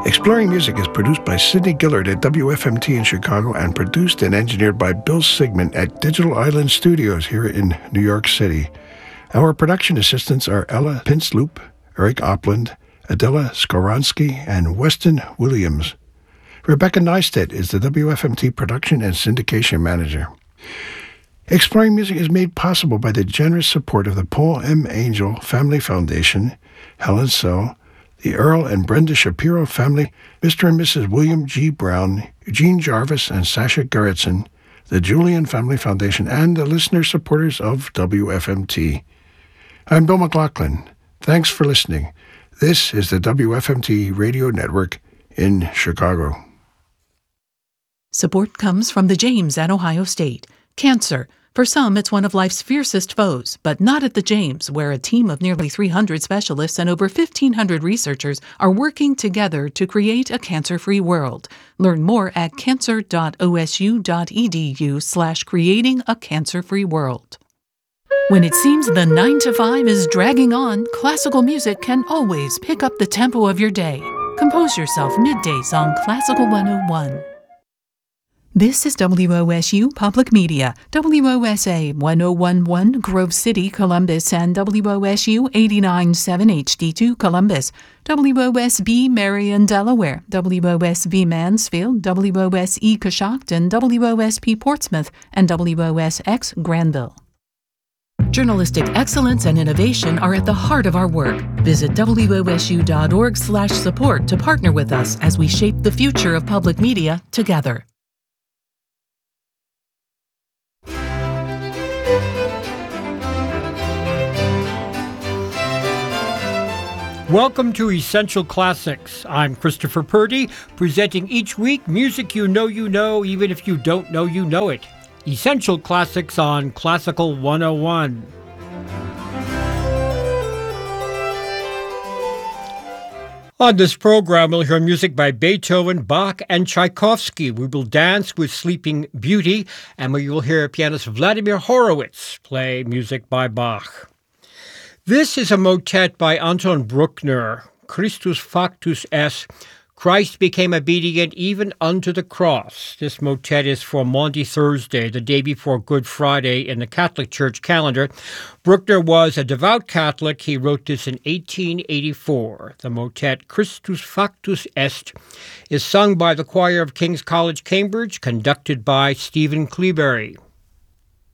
Exploring Music is produced by Sidney Gillard at WFMT in Chicago and produced and engineered by Bill Sigmund at Digital Island Studios here in New York City. Our production assistants are Ella Pinsloop, Eric Opland, Adela Skoronsky, and Weston Williams. Rebecca Neistat is the WFMT production and syndication manager. Exploring Music is made possible by the generous support of the Paul M. Angel Family Foundation, Helen So, the Earl and Brenda Shapiro family, Mr. and Mrs. William G. Brown, Eugene Jarvis, and Sasha Gerritsen, the Julian Family Foundation, and the listener supporters of WFMT. I'm Bill McLaughlin. Thanks for listening. This is the WFMT Radio Network in Chicago. Support comes from the James at Ohio State. Cancer. For some, it's one of life's fiercest foes, but not at the James, where a team of nearly 300 specialists and over 1,500 researchers are working together to create a cancer-free world. Learn more at cancer.osu.edu/creating a cancer-free world. When it seems the 9 to 5 is dragging on, classical music can always pick up the tempo of your day. Compose yourself middays on Classical 101. This is WOSU Public Media, WOSA 1011 Grove City, Columbus, and WOSU 897 HD2 Columbus, WOSB Marion, Delaware, WOSB Mansfield, WOSE Coshocton, WOSP Portsmouth, and WOSX Granville. Journalistic excellence and innovation are at the heart of our work. Visit wosu.org/support to partner with us as we shape the future of public media together. Welcome to Essential Classics. I'm Christopher Purdy, presenting each week music you know, even if you don't know you know it. Essential Classics on Classical 101. On this program, we'll hear music by Beethoven, Bach, and Tchaikovsky. We will dance with Sleeping Beauty, and we will hear pianist Vladimir Horowitz play music by Bach. This is a motet by Anton Bruckner, Christus Factus Est, Christ became obedient even unto the cross. This motet is for Maundy Thursday, the day before Good Friday in the Catholic Church calendar. Bruckner was a devout Catholic. He wrote this in 1884. The motet Christus Factus Est is sung by the choir of King's College, Cambridge, conducted by Stephen Cleaberry.